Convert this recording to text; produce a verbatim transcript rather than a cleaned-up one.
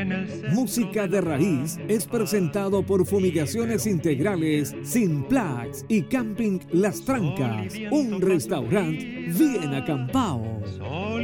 Música de Raíz es presentado por Fumigaciones Integrales Sinplax y Camping Las Trancas, un restaurante bien acampado.